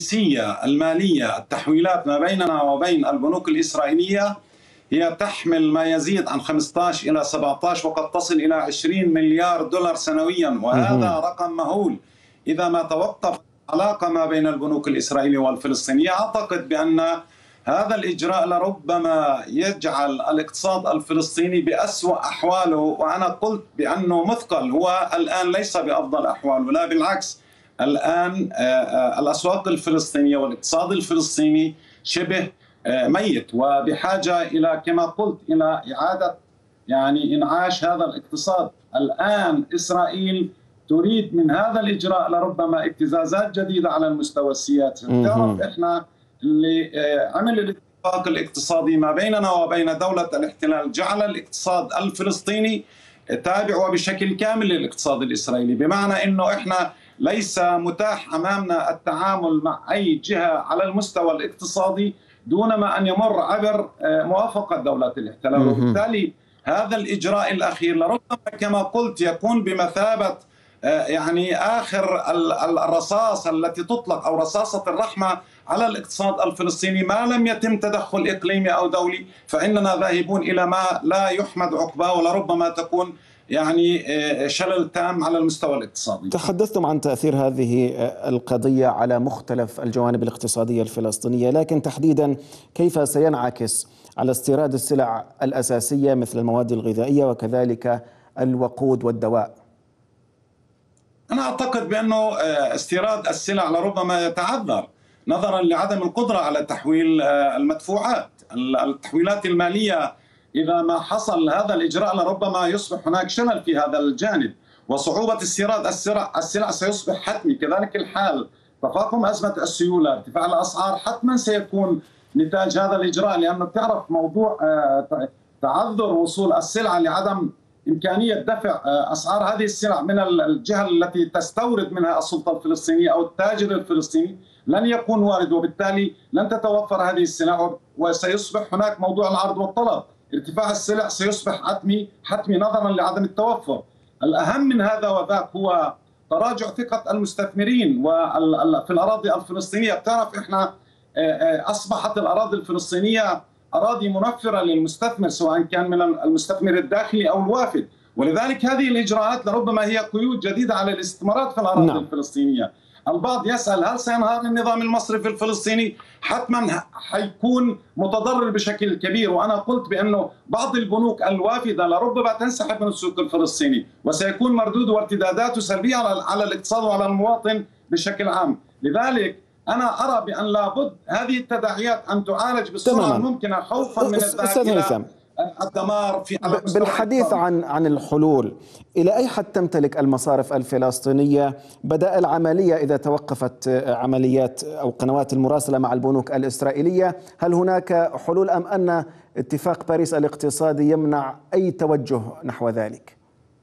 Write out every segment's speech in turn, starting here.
الرئيسية المالية التحويلات ما بيننا وبين البنوك الإسرائيلية هي تحمل ما يزيد عن 15 إلى 17 وقد تصل إلى 20 مليار دولار سنويا، وهذا رقم مهول. إذا ما توقف العلاقة ما بين البنوك الإسرائيلية والفلسطينية، أعتقد بأن هذا الإجراء لربما يجعل الاقتصاد الفلسطيني بأسوأ أحواله، وأنا قلت بأنه مثقل، هو الآن ليس بأفضل أحواله، لا بالعكس. الآن الأسواق الفلسطينية والاقتصاد الفلسطيني شبه ميت، وبحاجة إلى كما قلت إلى إعادة إنعاش هذا الاقتصاد. الآن إسرائيل تريد من هذا الإجراء لربما ابتزازات جديدة على المستوى السياسي. تعرف إحنا اللي عمل الاتفاق الاقتصادي ما بيننا وبين دولة الاحتلال جعل الاقتصاد الفلسطيني تابع وبشكل كامل للاقتصاد الإسرائيلي، بمعنى إنه إحنا ليس متاح أمامنا التعامل مع أي جهة على المستوى الاقتصادي دون ما أن يمر عبر موافقة دولة الاحتلال. وبالتالي هذا الإجراء الأخير لربما كما قلت يكون بمثابة آخر الرصاص التي تطلق أو رصاصة الرحمة على الاقتصاد الفلسطيني. ما لم يتم تدخل إقليمي أو دولي فإننا ذاهبون إلى ما لا يحمد عقباه، ولربما تكون شلل تام على المستوى الاقتصادي. تحدثتم عن تأثير هذه القضية على مختلف الجوانب الاقتصادية الفلسطينية، لكن تحديدا كيف سينعكس على استيراد السلع الأساسية مثل المواد الغذائية وكذلك الوقود والدواء؟ أنا أعتقد بأنه استيراد السلع لربما يتعذر نظرا لعدم القدرة على تحويل المدفوعات، التحويلات المالية. إذا ما حصل هذا الإجراء لربما يصبح هناك شلل في هذا الجانب، وصعوبة استيراد السلع سيصبح حتمي. كذلك الحال تفاقم أزمة السيولة، ارتفاع الأسعار حتما سيكون نتاج هذا الإجراء، لأنه تعرف موضوع تعذر وصول السلعة لعدم إمكانية دفع أسعار هذه السلع من الجهة التي تستورد منها السلطة الفلسطينية أو التاجر الفلسطيني لن يكون وارد، وبالتالي لن تتوفر هذه السلع، وسيصبح هناك موضوع العرض والطلب. ارتفاع السلع سيصبح حتمي نظرا لعدم التوفر. الأهم من هذا وذاك هو تراجع ثقة المستثمرين في الأراضي الفلسطينية. بتعرف إحنا أصبحت الأراضي الفلسطينية أراضي منفرة للمستثمر، سواء كان من المستثمر الداخلي أو الوافد، ولذلك هذه الإجراءات لربما هي قيود جديدة على الاستثمارات في الأراضي الفلسطينية. البعض يسأل هل سينهار النظام المصرفي الفلسطيني؟ حتما حيكون متضرر بشكل كبير، وأنا قلت بأنه بعض البنوك الوافدة لربما تنسحب من السوق الفلسطيني، وسيكون مردود وارتداداته سلبية على الاقتصاد وعلى المواطن بشكل عام. لذلك أنا أرى بأن لابد هذه التداعيات أن تعالج بالسرعة الممكنة، خوفا من الذهاب إلى الدمار بالحديث عن الحلول. إلى أي حد تمتلك المصارف الفلسطينية بدائل عملية إذا توقفت عمليات أو قنوات المراسلة مع البنوك الإسرائيلية؟ هل هناك حلول أم أن اتفاق باريس الاقتصادي يمنع أي توجه نحو ذلك؟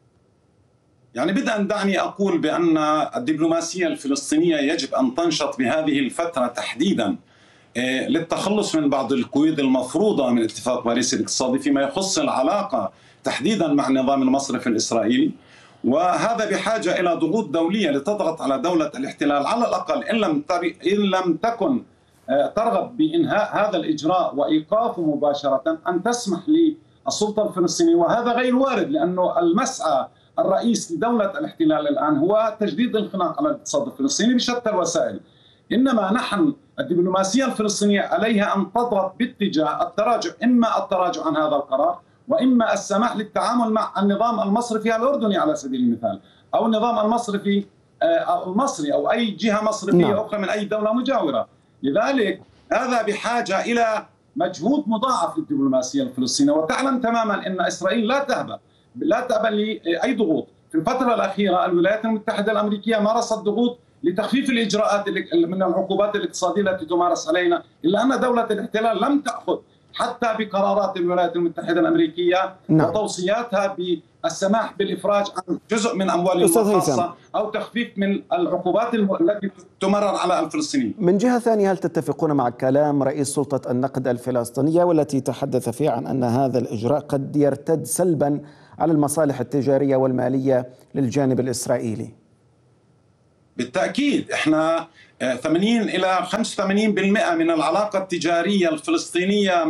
بدءا دعني أقول بأن الدبلوماسية الفلسطينية يجب أن تنشط بهذه الفترة تحديدا للتخلص من بعض القيود المفروضة من اتفاق باريس الاقتصادي فيما يخص العلاقة تحديدا مع النظام المصرفي الإسرائيلي، وهذا بحاجة إلى ضغوط دولية لتضغط على دولة الاحتلال على الأقل إن لم تكن ترغب بإنهاء هذا الإجراء وإيقافه مباشرة، أن تسمح للسلطة الفلسطينية. وهذا غير وارد، لأنه المسعى الرئيس لدولة الاحتلال الآن هو تجديد الخناق على الاقتصاد الفلسطيني بشتى الوسائل. إنما نحن الدبلوماسية الفلسطينية عليها أن تضغط باتجاه التراجع، إما التراجع عن هذا القرار وإما السماح للتعامل مع النظام المصرفي الأردني على سبيل المثال، أو النظام المصرفي المصري أو أي جهة مصرفية أخرى من أي دولة مجاورة. لذلك هذا بحاجة إلى مجهود مضاعف للدبلوماسية الفلسطينية، وتعلم تماما أن إسرائيل لا تأبى لأي ضغوط. في الفترة الأخيرة الولايات المتحدة الأمريكية مارست ضغوط لتخفيف الإجراءات من العقوبات الاقتصادية التي تمارس علينا، إلا أن دولة الاحتلال لم تأخذ حتى بقرارات الولايات المتحدة الأمريكية وتوصياتها بالسماح بالإفراج عن جزء من أموالهم الخاصة أو تخفيف من العقوبات التي تمرر على الفلسطينيين. من جهة ثانية، هل تتفقون مع كلام رئيس سلطة النقد الفلسطينية والتي تحدث فيه عن أن هذا الإجراء قد يرتد سلبا على المصالح التجارية والمالية للجانب الإسرائيلي؟ بالتأكيد احنا 80 إلى 85% من العلاقة التجارية الفلسطينية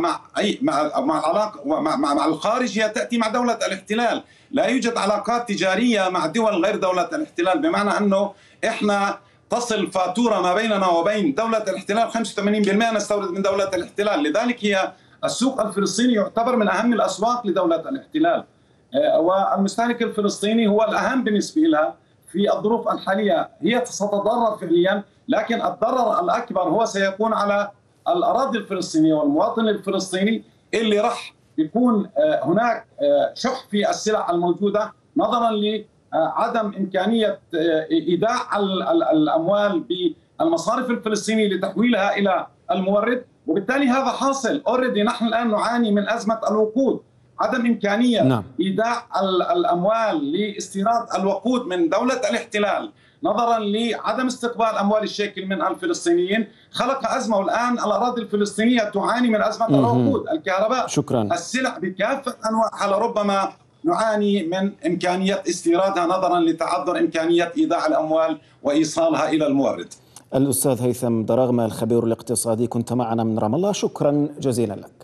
مع الخارج هي تأتي مع دولة الاحتلال. لا يوجد علاقات تجارية مع دول غير دولة الاحتلال، بمعنى أنه إحنا تصل فاتورة ما بيننا وبين دولة الاحتلال 85% نستورد من دولة الاحتلال. لذلك هي السوق الفلسطيني يعتبر من أهم الأسواق لدولة الاحتلال، والمستهلك الفلسطيني هو الأهم بالنسبة لها في الظروف الحالية. هي ستتضرر فعليا، لكن الضرر الأكبر هو سيكون على الأراضي الفلسطينية والمواطن الفلسطيني، اللي راح يكون هناك شح في السلع الموجودة نظرا لعدم إمكانية إيداع الأموال بالمصارف الفلسطينية لتحويلها إلى المورد، وبالتالي هذا حاصل اوريدي. نحن الآن نعاني من أزمة الوقود، عدم إمكانية إيداع الأموال لاستيراد الوقود من دولة الاحتلال نظرا لعدم استقبال أموال الشيكل من الفلسطينيين، خلق أزمة. والآن الأراضي الفلسطينية تعاني من أزمة الوقود، الكهرباء، السلع بكافة أنواعها لربما نعاني من إمكانية استيرادها نظرا لتعذر إمكانية إيداع الأموال وإيصالها إلى المورد. الأستاذ هيثم دراغمة الخبير الاقتصادي كنت معنا من رام الله، شكرا جزيلا لك.